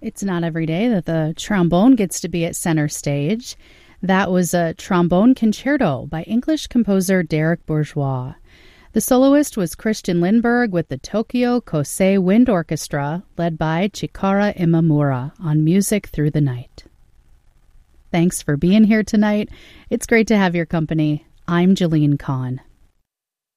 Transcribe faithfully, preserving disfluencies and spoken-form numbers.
It's not every day that the trombone gets to be at center stage. That was a trombone concerto by English composer Derek Bourgeois. The soloist was Christian Lindberg with the Tokyo Kosei Wind Orchestra, led by Chikara Imamura on Music Through the Night. Thanks for being here tonight. It's great to have your company. I'm Jalene Kahn.